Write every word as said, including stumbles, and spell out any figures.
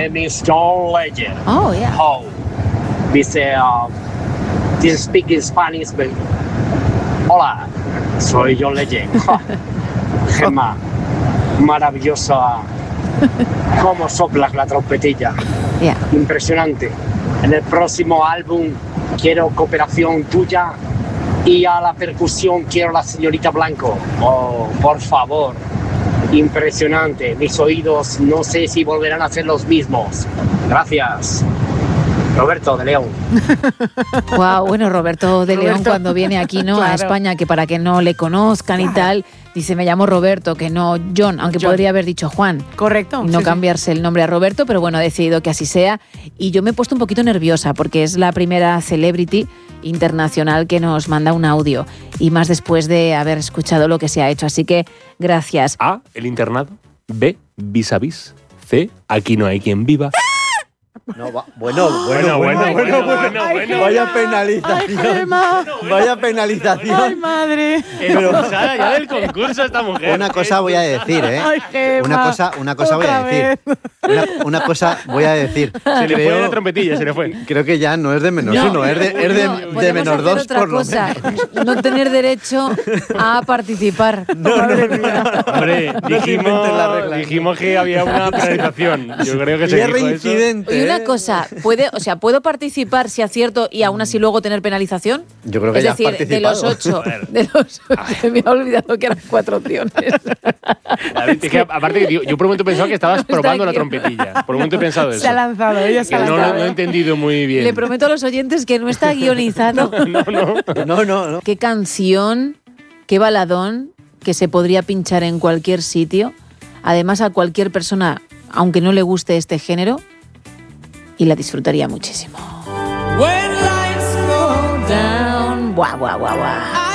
name is John Legend. Oh, yeah. Oh, dice, uh, do you speak Spanish? Hola, soy John Legend. Gemma, maravillosa. Cómo soplas la trompetilla. Yeah. Impresionante. En el próximo álbum quiero cooperación tuya y a la percusión quiero la señorita Blanco. Oh, por favor. Impresionante. Mis oídos no sé si volverán a ser los mismos. Gracias. Roberto de León. Wow, bueno, Roberto de León Roberto. cuando viene aquí, ¿no? Claro. A España, que para que no le conozcan y tal, dice, me llamo Roberto, que no John, aunque John. podría haber dicho Juan. Correcto. Y no sí, sí. cambiarse el nombre a Roberto, pero bueno, ha decidido que así sea. Y yo me he puesto un poquito nerviosa porque es la primera celebrity internacional que nos manda un audio. Y más después de haber escuchado lo que se ha hecho. Así que gracias. A, el internado. B, vis a vis. C, aquí no hay quien viva. No, va- bueno, bueno, bueno, bueno, Ay, bueno, bueno, bueno. bueno, bueno. Vaya Ay, penalización. Gemma. Vaya Ay, penalización. madre. Expulsada ya del concurso esta mujer. Una cosa voy a decir, ¿eh? Ay, Gemma. Una cosa, una cosa voy a Otra decir. vez. Una, una cosa voy a decir. Se le fue Creo- la trompetilla, se le fue. Creo que ya no es de menos No, uno, es de, es de, no, de podemos menos hacer dos otra por lo cosa, menos. no tener derecho a participar. No, no, no. Hombre, No se inventen dijimos, las reglas. dijimos que había una penalización. Yo creo que Y se es dijo eso. reincidente. Y una ¿eh? cosa, puede, o sea, ¿puedo participar si acierto y aún así luego tener penalización? Yo creo que es ya has decir, de los participado. ocho, de los ocho, me ha olvidado que eran cuatro opciones. A ver, es que, aparte, yo, yo por un momento pensaba que estabas Está probando la aquí. trompetilla. Por un momento he pensado eso. Se ha lanzado, ella se Que ha no, lanzado. lo- no he entendido muy bien. Le prometo a los oyentes que no está guionizado. No, no. No, no, no. Qué canción, qué baladón que se podría pinchar en cualquier sitio. Además, a cualquier persona, aunque no le guste este género, y la disfrutaría muchísimo. When lights go down. Buah, buah, buah, buah.